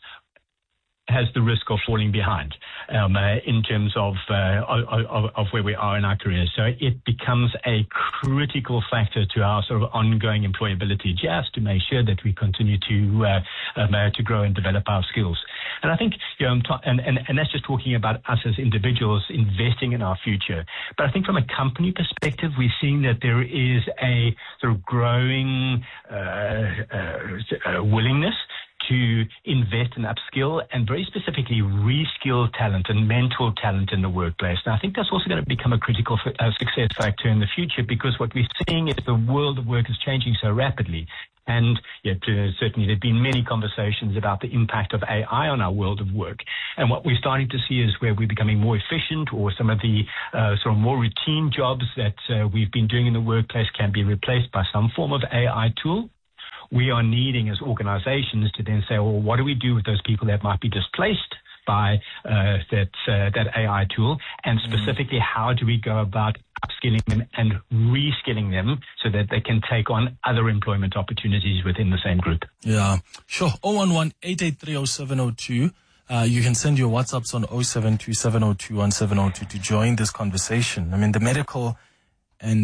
has the risk of falling behind um, uh, in terms of, uh, of of where we are in our careers. So it becomes a critical factor to our sort of ongoing employability, just to make sure that we continue to uh, um, uh, to grow and develop our skills. And I think, you know, I'm ta- and, and, and that's just talking about us as individuals investing in our future. But I think from a company perspective, we're seeing that there is a sort of growing uh, uh, willingness to invest and upskill and very specifically reskill talent and mentor talent in the workplace. And I think that's also going to become a critical f- uh, success factor in the future, because what we're seeing is the world of work is changing so rapidly. And yet, uh, certainly there have been many conversations about the impact of A I on our world of work. And what we're starting to see is where we're becoming more efficient, or some of the uh, sort of more routine jobs that uh, we've been doing in the workplace can be replaced by some form of A I tool. We are needing as organizations to then say, well, what do we do with those people that might be displaced by uh, that uh, that A I tool, and specifically, mm. how do we go about upskilling them and reskilling them so that they can take on other employment opportunities within the same group? Yeah, sure. oh one one, eight eight three, oh seven oh two. Uh, you can send your WhatsApps on oh seven two, seven oh two, one seven oh two to join this conversation. I mean, the medical